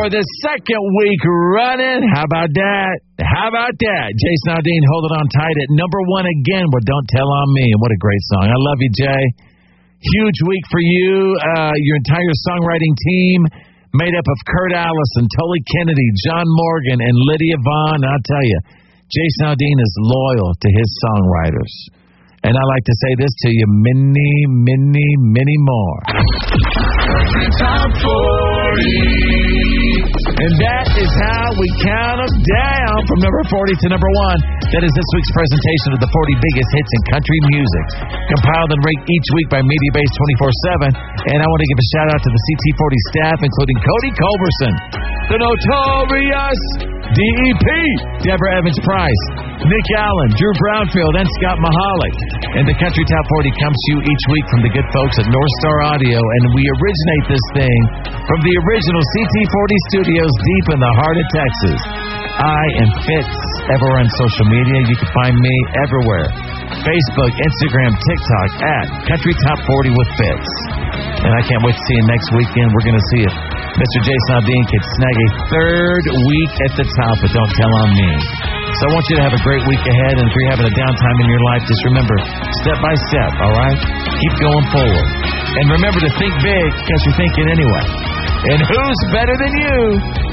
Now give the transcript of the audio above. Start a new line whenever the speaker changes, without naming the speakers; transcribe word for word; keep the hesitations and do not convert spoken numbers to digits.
for the second week running. How about that? How about that? Jason Aldean holding on tight at number one again with Don't Tell On Me. And what a great song. I love you, Jay. Huge week for you, uh, your entire songwriting team, made up of Kurt Allison, Tully Kennedy, John Morgan, and Lydia Vaughn. I'll tell you, Jason Aldean is loyal to his songwriters. And I like to say this to you, many, many, many more.
Top forty.
And that is how we count them down from number forty to number one. That is this week's presentation of the forty biggest hits in country music, compiled and ranked each week by MediaBase twenty-four seven. And I want to give a shout-out to the C T forty staff, including Cody Culberson, the notorious D E P, Deborah Evans-Price, Nick Allen, Drew Brownfield, and Scott Mahalik. And the Country Top forty comes to you each week from the good folks at North Star Audio, and we originate this thing from the original C T forty studios deep in the heart of Texas. I am Fitz, everywhere on social media. You can find me everywhere. Facebook, Instagram, TikTok, at Country Top forty with Fitz. And I can't wait to see you next weekend. We're going to see if Mister Jason Aldean can snag a third week at the top, but Don't Tell On Me. So I want you to have a great week ahead, and if you're having a downtime in your life, just remember, step by step, all right? Keep going forward. And remember to think big, because you're thinking anyway. And who's better than you?